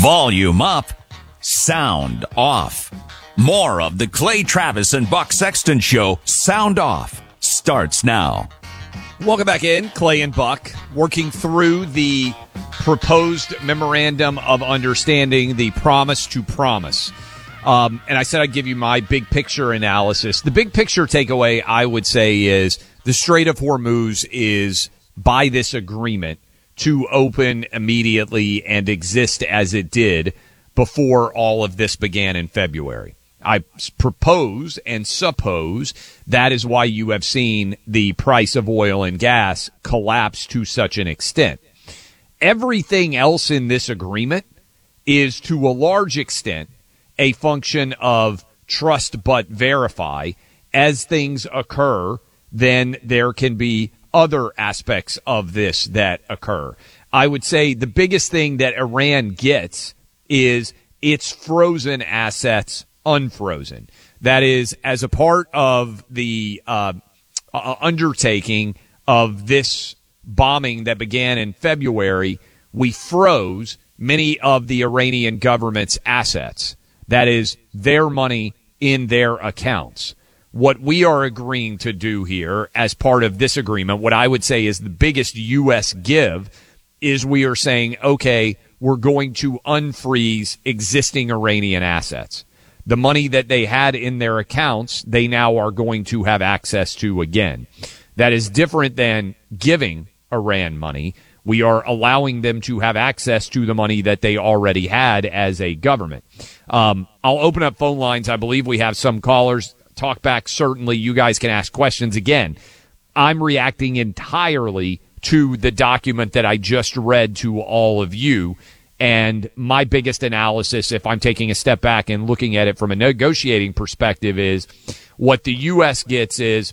Volume up, sound off. More of the Clay Travis and Buck Sexton Show, Sound Off, starts now. Welcome back in, Clay and Buck, working through the proposed memorandum of understanding, the promise to promise. And I said I'd give you my big picture analysis. The big picture takeaway, I would say, is the Strait of Hormuz is, by this agreement, to open immediately and exist as it did before all of this began in February. I propose and suppose that is why you have seen the price of oil and gas collapse to such an extent. Everything else in this agreement is, to a large extent, a function of trust but verify. As things occur, then there can be other aspects of this that occur. I would say the biggest thing that Iran gets is its frozen assets unfrozen. That is, as a part of the undertaking of this bombing that began in February, we froze many of the Iranian government's assets. That is, their money in their accounts. What we are agreeing to do here as part of this agreement, what I would say is the biggest U.S. give, is we are saying, okay, we're going to unfreeze existing Iranian assets. The money that they had in their accounts, they now are going to have access to again. That is different than giving Iran money. We are allowing them to have access to the money that they already had as a government. I'll open up phone lines. I believe we have some callers. Talk back, certainly. You guys can ask questions. Again, I'm reacting entirely to the document that I just read to all of you. And my biggest analysis, if I'm taking a step back and looking at it from a negotiating perspective, is what the U.S. gets is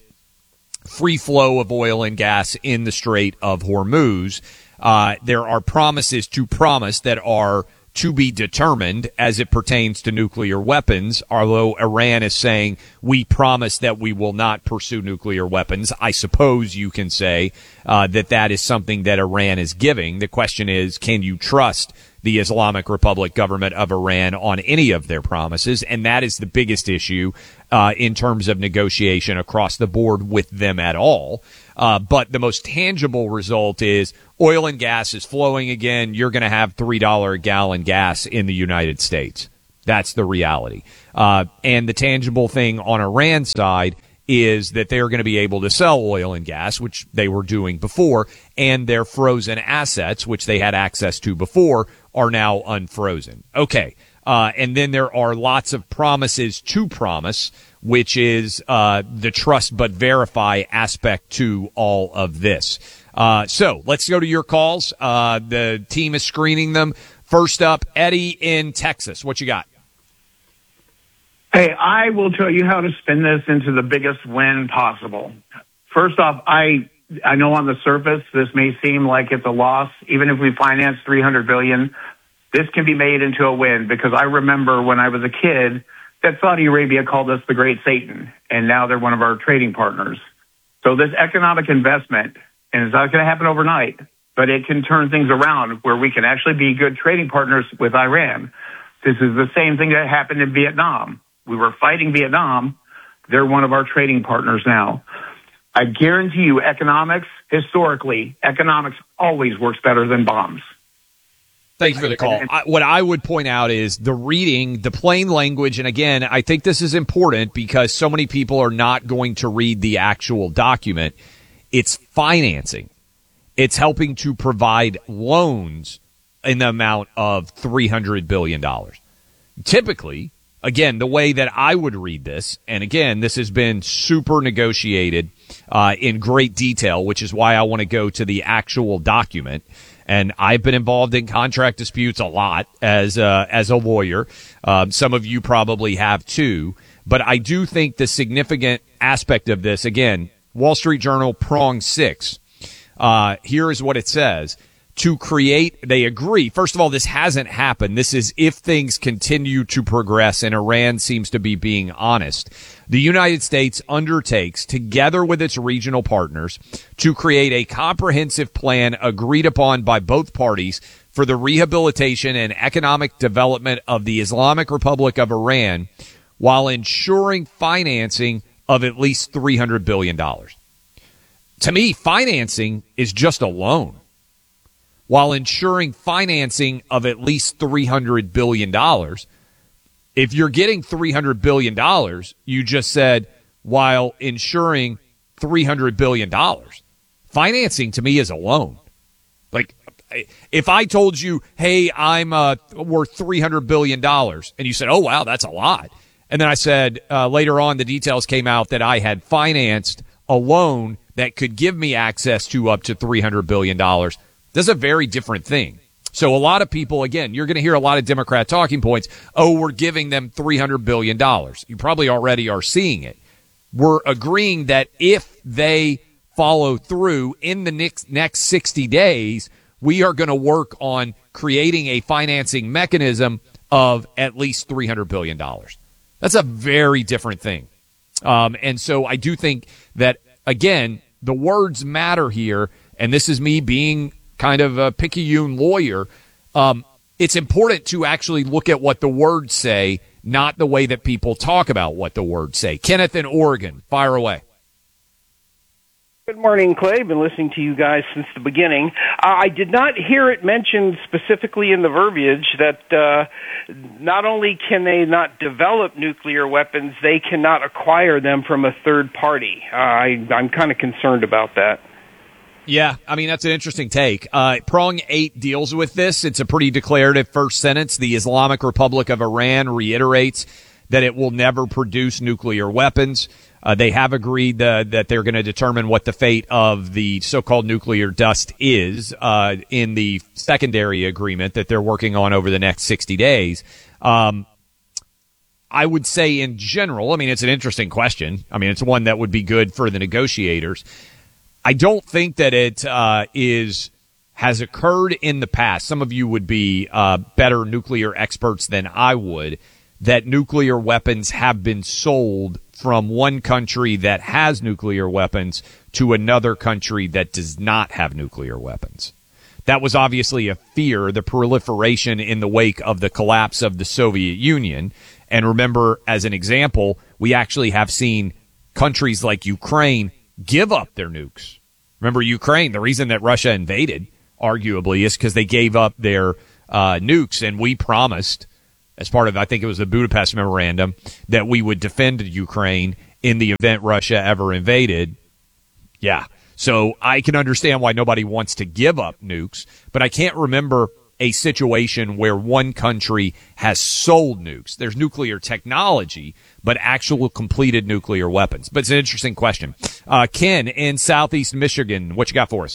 free flow of oil and gas in the Strait of Hormuz. There are promises to promise that are to be determined as it pertains to nuclear weapons, although Iran is saying we promise that we will not pursue nuclear weapons. I suppose you can say that is something that Iran is giving. The question is, can you trust the Islamic Republic government of Iran on any of their promises? And that is the biggest issue in terms of negotiation across the board with them at all. But the most tangible result is oil and gas is flowing again. You're going to have $3 a gallon gas in the United States. That's the reality. And the tangible thing on Iran's side is that they're going to be able to sell oil and gas, which they were doing before, and their frozen assets, which they had access to before, are now unfrozen. Okay. And then there are lots of promises to promise, which is the trust but verify aspect to all of this. So let's go to your calls. The team is screening them. First up, Eddie in Texas. What you got? Hey, I will tell you how to spin this into the biggest win possible. First off, I know on the surface this may seem like it's a loss. Even if we finance $300 billion, this can be made into a win, because I remember when I was a kid that Saudi Arabia called us the Great Satan, and now they're one of our trading partners. So this economic investment, and it's not going to happen overnight, but it can turn things around where we can actually be good trading partners with Iran. This is the same thing that happened in Vietnam. We were fighting Vietnam. They're one of our trading partners now. I guarantee you historically, economics always works better than bombs. Thank you for the call. What I would point out is the reading, the plain language, and again, I think this is important because so many people are not going to read the actual document. It's financing. It's helping to provide loans in the amount of $300 billion. Typically, again, the way that I would read this, and again, this has been super negotiated in great detail, which is why I want to go to the actual document. And I've been involved in contract disputes a lot as a lawyer. Some of you probably have too. But I do think the significant aspect of this, again, Wall Street Journal prong 6. Here is what it says. To create, they agree. First of all, this hasn't happened. This is if things continue to progress, and Iran seems to be being honest. The United States undertakes, together with its regional partners, to create a comprehensive plan agreed upon by both parties for the rehabilitation and economic development of the Islamic Republic of Iran while ensuring financing of at least $300 billion. To me, financing is just a loan. While ensuring financing of at least $300 billion, if you're getting $300 billion, you just said, while ensuring $300 billion. Financing to me is a loan. Like, if I told you, hey, I'm worth $300 billion, and you said, oh, wow, that's a lot. And then I said, later on, the details came out that I had financed a loan that could give me access to up to $300 billion. That's a very different thing. So a lot of people, again, you're going to hear a lot of Democrat talking points. Oh, we're giving them $300 billion. You probably already are seeing it. We're agreeing that if they follow through in the next 60 days, we are going to work on creating a financing mechanism of at least $300 billion. That's a very different thing. And so I do think that, again, the words matter here, and this is me being kind of a picayune lawyer. It's important to actually look at what the words say, not the way that people talk about what the words say. Kenneth in Oregon, fire away. Good morning, Clay. Been listening to you guys since the beginning. I did not hear it mentioned specifically in the verbiage that not only can they not develop nuclear weapons, they cannot acquire them from a third party. I'm kind of concerned about that. Yeah, I mean, that's an interesting take. Prong 8 deals with this. It's a pretty declarative first sentence. The Islamic Republic of Iran reiterates that it will never produce nuclear weapons. They have agreed that they're going to determine what the fate of the so-called nuclear dust is in the secondary agreement that they're working on over the next 60 days. I would say in general, I mean, it's an interesting question. I mean, it's one that would be good for the negotiators. I don't think that it has occurred in the past. Some of you would be better nuclear experts than I would, that nuclear weapons have been sold from one country that has nuclear weapons to another country that does not have nuclear weapons. That was obviously a fear, the proliferation in the wake of the collapse of the Soviet Union. And remember, as an example, we actually have seen countries like Ukraine give up their nukes. Remember, Ukraine, the reason that Russia invaded, arguably, is because they gave up their nukes, and we promised, as part of, I think it was the Budapest Memorandum, that we would defend Ukraine in the event Russia ever invaded. Yeah. So I can understand why nobody wants to give up nukes, but I can't remember a situation where one country has sold nukes. There's nuclear technology, but actual completed nuclear weapons. But it's an interesting question. Ken in Southeast Michigan, what you got for us?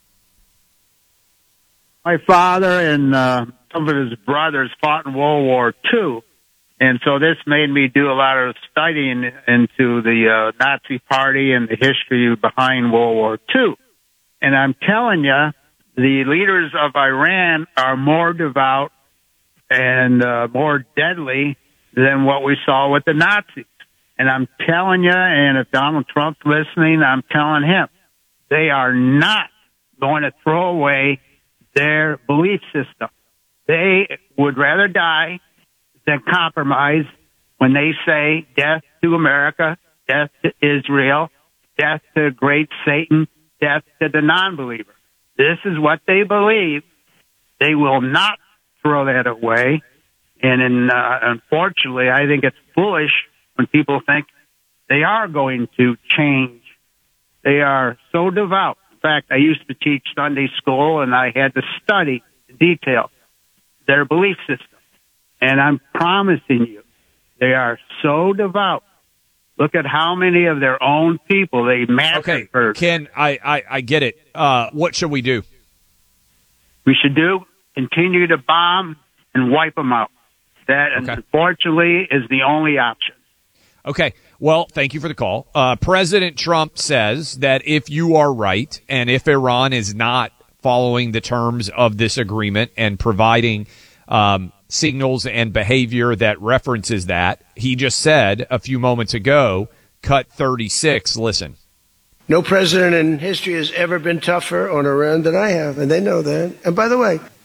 My father and some of his brothers fought in World War II, and so this made me do a lot of studying into the Nazi Party and the history behind World War II. And I'm telling you, the leaders of Iran are more devout and more deadly than what we saw with the Nazis. And I'm telling you, and if Donald Trump's listening, I'm telling him, they are not going to throw away their belief system. They would rather die than compromise when they say death to America, death to Israel, death to great Satan, death to the non-believer. This is what they believe. They will not throw that away. And unfortunately, I think it's foolish when people think they are going to change. They are so devout. In fact, I used to teach Sunday school, and I had to study in detail their belief system. And I'm promising you, they are so devout. Look at how many of their own people they massacred. Okay, Ken, I get it. What should we do? We should continue to bomb and wipe them out. That, unfortunately, is the only option. Okay. Well, thank you for the call. President Trump says that if you are right, and if Iran is not following the terms of this agreement and providing signals and behavior that references that, he just said a few moments ago, cut 36, listen. No president in history has ever been tougher on Iran than I have, and they know that. And by the way,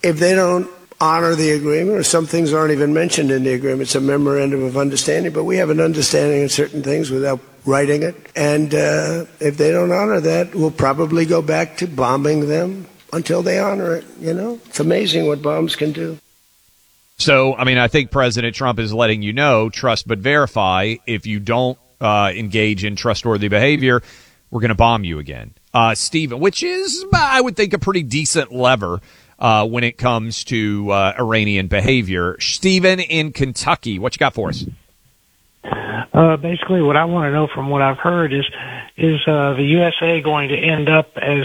if they don't honor the agreement, or some things aren't even mentioned in the agreement, it's a memorandum of understanding, but we have an understanding of certain things without writing it. And if they don't honor that, we'll probably go back to bombing them until they honor it. It's amazing what bombs can do. So, I think President Trump is letting you know, trust but verify. If you don't engage in trustworthy behavior, we're going to bomb you again. Stephen, which is, I would think, a pretty decent lever when it comes to Iranian behavior. Stephen in Kentucky, what you got for us? Basically, what I want to know from what I've heard is the USA going to end up as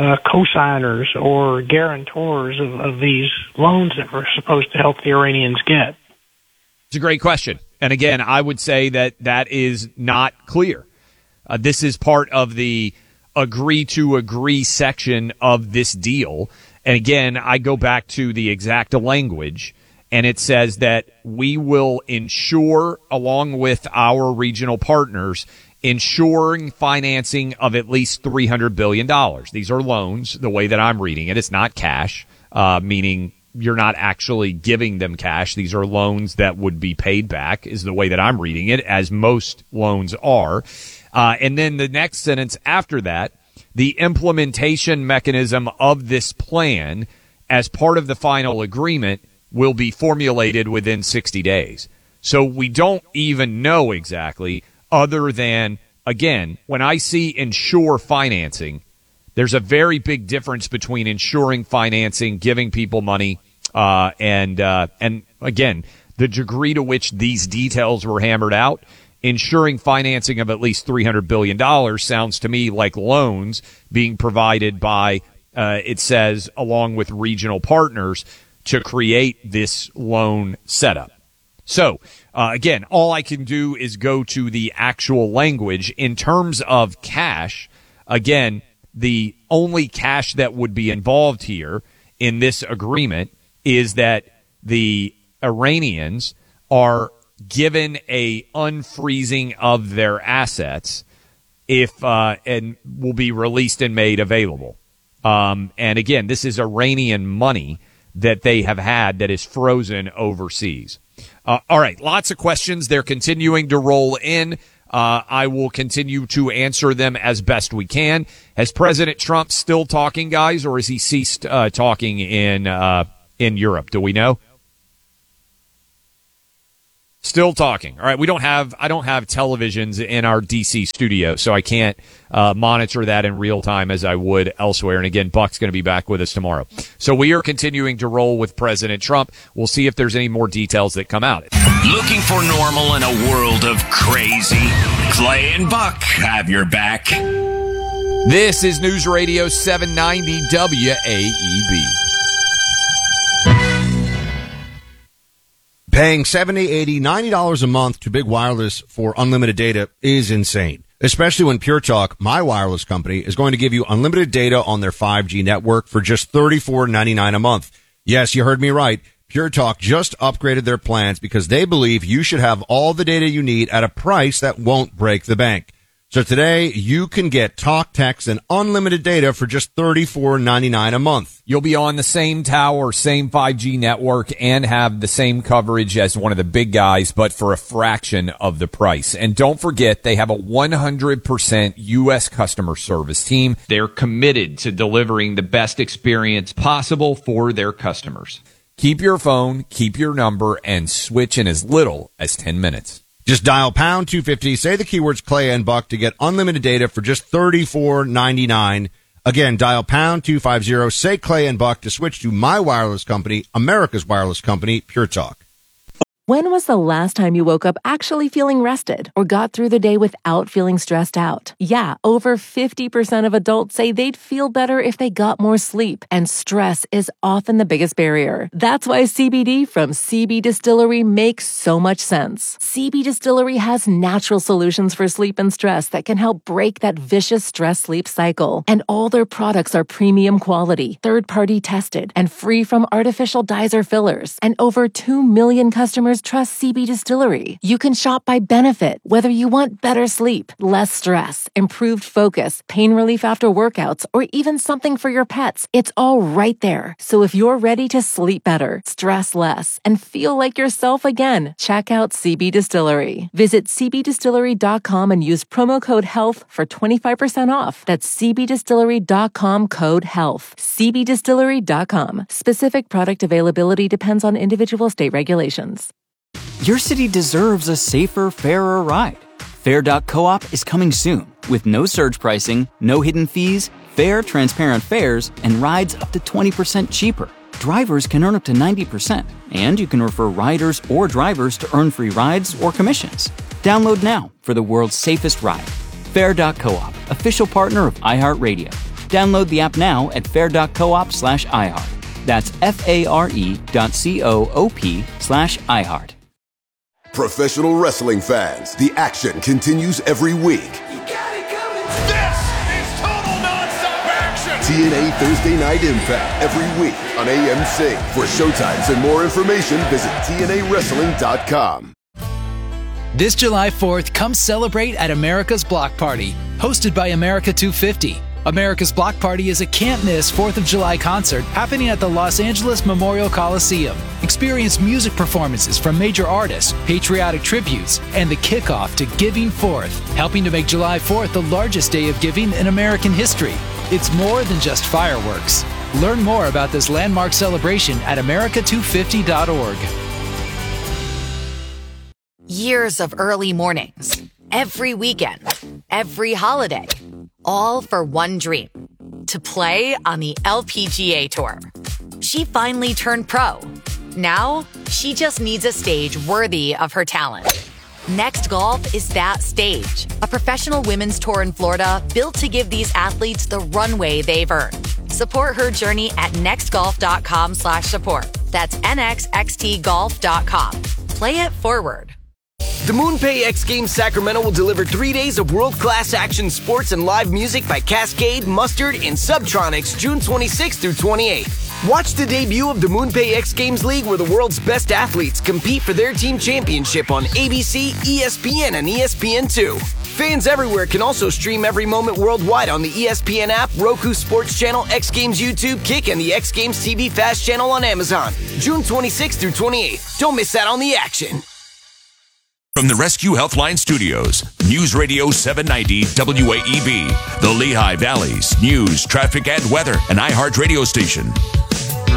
co-signers or guarantors of these loans that we're supposed to help the Iranians get? It's a great question. And again, I would say that is not clear. This is part of the agree to agree section of this deal. And again, I go back to the exact language, and it says that we will ensure, along with our regional partners, ensuring financing of at least $300 billion. These are loans, the way that I'm reading it. It's not cash, meaning you're not actually giving them cash. These are loans that would be paid back, is the way that I'm reading it, as most loans are. And then the next sentence after that, the implementation mechanism of this plan as part of the final agreement will be formulated within 60 days. So we don't even know exactly, other than, again, when I see ensure financing, there's a very big difference between ensuring financing, giving people money, and again, the degree to which these details were hammered out. Ensuring financing of at least $300 billion sounds to me like loans being provided by, it says, along with regional partners to create this loan setup. So, again, all I can do is go to the actual language. In terms of cash, again, the only cash that would be involved here in this agreement is that the Iranians are given a unfreezing of their assets and will be released and made available. And again, this is Iranian money that they have had that is frozen overseas. All right, lots of questions. They're continuing to roll in. I will continue to answer them as best we can. Has President Trump still talking, guys, or has he ceased talking in Europe? Do we know? Still talking. All right, I don't have televisions in our DC studio, so I can't monitor that in real time as I would elsewhere. And again, Buck's going to be back with us tomorrow. So we are continuing to roll with President Trump. We'll see if there's any more details that come out. Looking for normal in a world of crazy? Clay and Buck have your back. This is News Radio 790 WAEB. Paying $70, $80, $90 a month to Big Wireless for unlimited data is insane, especially when Pure Talk, my wireless company, is going to give you unlimited data on their 5G network for just $34.99 a month. Yes, you heard me right. Pure Talk just upgraded their plans because they believe you should have all the data you need at a price that won't break the bank. So today, you can get talk, text, and unlimited data for just $34.99 a month. You'll be on the same tower, same 5G network, and have the same coverage as one of the big guys, but for a fraction of the price. And don't forget, they have a 100% U.S. customer service team. They're committed to delivering the best experience possible for their customers. Keep your phone, keep your number, and switch in as little as 10 minutes. Just dial pound 250, say the keywords Clay and Buck to get unlimited data for just $34.99. Again, dial pound 250, say Clay and Buck to switch to my wireless company, America's wireless company, Pure Talk. When was the last time you woke up actually feeling rested or got through the day without feeling stressed out? Yeah, over 50% of adults say they'd feel better if they got more sleep, and stress is often the biggest barrier. That's why CBD from CB Distillery makes so much sense. CB Distillery has natural solutions for sleep and stress that can help break that vicious stress-sleep cycle. And all their products are premium quality, third-party tested, and free from artificial dyes or fillers. And over 2 million customers customers trust CB Distillery. You can shop by benefit, whether you want better sleep, less stress, improved focus, pain relief after workouts, or even something for your pets. It's all right there. So if you're ready to sleep better, stress less, and feel like yourself again, check out CB Distillery. Visit cbdistillery.com and use promo code HEALTH for 25% off. That's cbdistillery.com, code HEALTH. cbdistillery.com. Specific product availability depends on individual state regulations. Your city deserves a safer, fairer ride. Fair.coop is coming soon with no surge pricing, no hidden fees, fair, transparent fares, and rides up to 20% cheaper. Drivers can earn up to 90%, and you can refer riders or drivers to earn free rides or commissions. Download now for the world's safest ride. Fair.coop, official partner of iHeartRadio. Download the app now at fair.coop/iHeart. That's FARE.coop/iHeart. Professional wrestling fans, the action continues every week. This is total nonstop action! TNA Thursday Night Impact every week on AMC. For showtimes and more information, visit TNAWrestling.com. This July 4th, come celebrate at America's Block Party, hosted by America 250. America's Block Party is a can't-miss 4th of July concert happening at the Los Angeles Memorial Coliseum. Experience music performances from major artists, patriotic tributes, and the kickoff to Giving Forth, helping to make July 4th the largest day of giving in American history. It's more than just fireworks. Learn more about this landmark celebration at america250.org. Years of early mornings, every weekend, every holiday, all for one dream, to play on the LPGA Tour. She finally turned pro. Now, she just needs a stage worthy of her talent. Next Golf is that stage, a professional women's tour in Florida built to give these athletes the runway they've earned. Support her journey at nextgolf.com/support. That's nxxtgolf.com. Play it forward. The MoonPay X Games Sacramento will deliver 3 days of world-class action sports and live music by Cascade, Mustard, and Subtronics June 26th through 28th. Watch the debut of the MoonPay X Games League, where the world's best athletes compete for their team championship on ABC, ESPN, and ESPN2. Fans everywhere can also stream every moment worldwide on the ESPN app, Roku Sports Channel, X Games YouTube, Kick, and the X Games TV Fast channel on Amazon. June 26th through 28th. Don't miss out on the action. From the Rescue Healthline Studios, News Radio 790 WAEB, the Lehigh Valley's news, traffic, and weather, an iHeart radio station.